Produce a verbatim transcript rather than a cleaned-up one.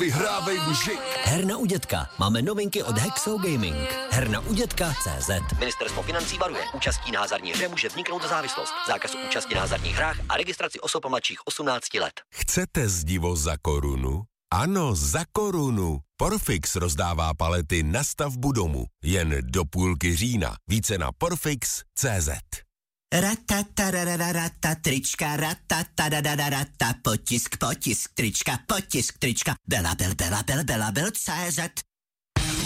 vyhrávej vžik. Herna u dětka. Máme novinky od Hexo Gaming. Herna u dětka tečka cé zet. Ministerstvo financí varuje. Účastí na hazardní hře může vzniknout závislost. Zákaz účasti na hazardních hrách a registraci osob mladších osmnácti let. Chcete zdivo za korunu? Ano, za korunu. Porfix rozdává palety na stavbu domu. Jen do půlky října. Více na porfix tečka cé zet. Ratatarararata, trička, ratatarararata, potisk, potisk, trička, potisk, trička, Bela, bel, bela, bel, bela, bel, cé zet.